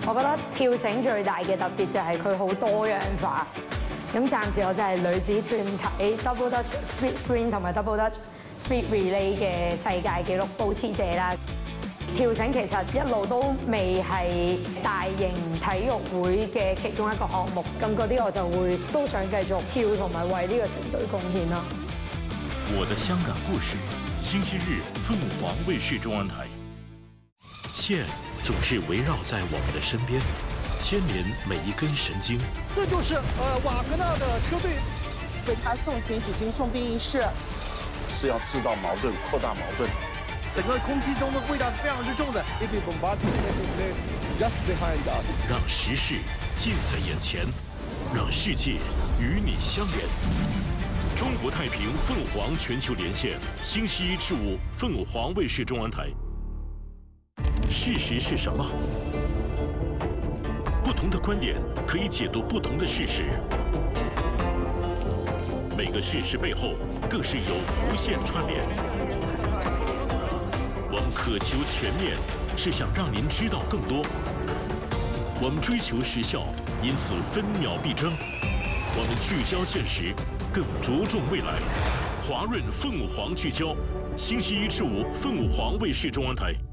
我覺得跳繩最大嘅特別就係佢好多樣化。咁暫時我就係女子團體 Double Dutch Speed Sprint 同埋 Double Dutch Speed Relay 嘅世界紀錄保持者啦。跳繩其實一路都未係大型體育會嘅其中一個項目，咁嗰啲我就會都想繼續跳同埋為呢個團隊貢獻咯。 我的香港故事，星期日凤凰卫視中央台。线总是围绕在我们的身边，牵连每一根神经。 这就是瓦格纳的车队为他送行举行送殡仪式， 是要制造矛盾，扩大矛盾。 整个空气中的味道是非常之重的。Just behind us， 让时事近在眼前，让世界与你相连。中国太平凤凰全球连线，星期一至五，凤凰卫视中央台。事实是什么？不同的观点可以解读不同的事实，每个事实背后更是有无限串联。我们渴求全面，是想让您知道更多。我们追求时效，因此分秒必争。我们聚焦现实，更着重未来。华润凤凰聚焦，星期一至五，凤凰卫视中央台。